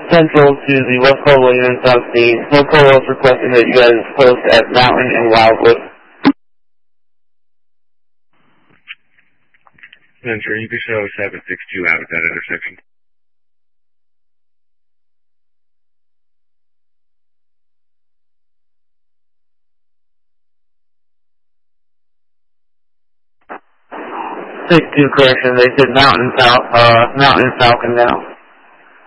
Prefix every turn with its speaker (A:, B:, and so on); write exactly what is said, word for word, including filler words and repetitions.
A: Central to the West Caldwell Unit South Sea. North Caldwell is requesting that you guys post at Mountain and Wildwood.
B: Central, you can show seven six two out at that intersection.
A: six two correction, they said Mountain, Fal uh, Mountain Falcon now.